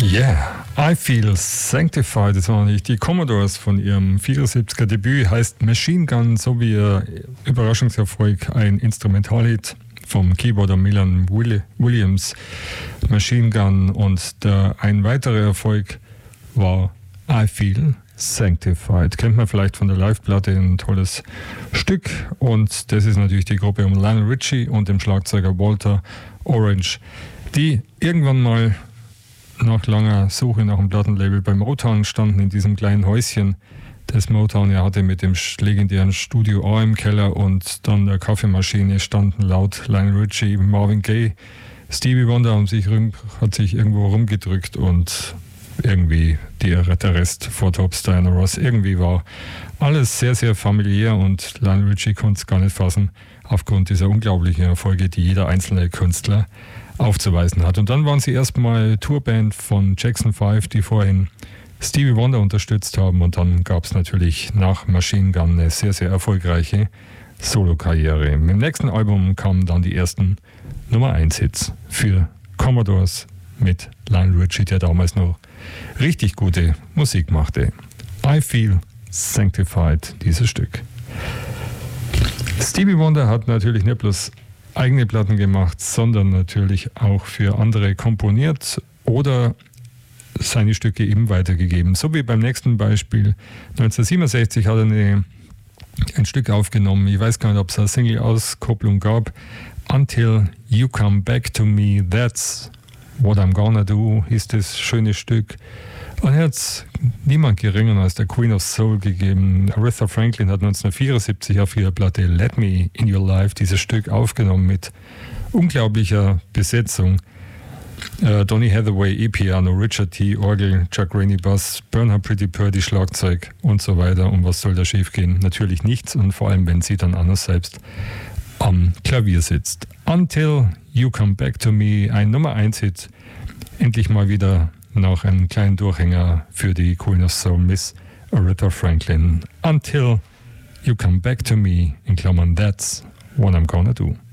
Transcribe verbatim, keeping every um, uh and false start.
Yeah, I Feel Sanctified. Das waren nicht die Commodores von ihrem vierundsiebziger Debüt, heißt Machine Gun, so wie ihr Überraschungserfolg, ein Instrumentalhit vom Keyboarder Milan Williams, Machine Gun. Und der, ein weiterer Erfolg war I Feel Sanctified. Kennt man vielleicht von der Live-Platte, ein tolles Stück. Und das ist natürlich die Gruppe um Lionel Richie und dem Schlagzeuger Walter Orange, die irgendwann mal nach langer Suche nach einem Plattenlabel beim Motown standen, in diesem kleinen Häuschen, das Motown ja hatte mit dem legendären Studio A im Keller und dann der Kaffeemaschine, standen laut Lionel Richie, Marvin Gaye, Stevie Wonder um sich rum, hat sich irgendwo rumgedrückt und irgendwie die, der Rest vor Tops, Diana Ross, irgendwie war alles sehr, sehr familiär und Lionel Richie konnte es gar nicht fassen, aufgrund dieser unglaublichen Erfolge, die jeder einzelne Künstler aufzuweisen hat. Und dann waren sie erstmal Tourband von Jackson five, die vorhin Stevie Wonder unterstützt haben, und dann gab es natürlich nach Machine Gun eine sehr, sehr erfolgreiche Solo-Karriere. Im nächsten Album kamen dann die ersten Nummer eins Hits für Commodores mit Lionel Richie, der damals noch richtig gute Musik machte. I Feel Sanctified, dieses Stück. Stevie Wonder hat natürlich nicht bloß eigene Platten gemacht, sondern natürlich auch für andere komponiert oder seine Stücke eben weitergegeben. So wie beim nächsten Beispiel. neunzehnhundertsiebenundsechzig hat er eine, ein Stück aufgenommen. Ich weiß gar nicht, ob es eine Single-Auskopplung gab. Until You Come Back to Me, That's What I'm Gonna Do, hieß das schöne Stück. Und er hat niemand geringer als der Queen of Soul gegeben. Aretha Franklin hat neunzehnhundertvierundsiebzig auf ihrer Platte Let Me In Your Life dieses Stück aufgenommen mit unglaublicher Besetzung. Äh, Donny Hathaway, E-Piano, Richard T. Orgel, Chuck Rainey Bass, Bernhard Pretty Purdy Schlagzeug und so weiter. Und was soll da schief gehen? Natürlich nichts, und vor allem, wenn sie dann anders selbst am Klavier sitzt. Until You Come Back to Me, ein Nummer eins Hit. Endlich mal wieder noch einen kleinen Durchhänger für die Queen of Soul, Miss Aretha Franklin. Until You Come Back to Me, in Klammern, That's What I'm Gonna Do.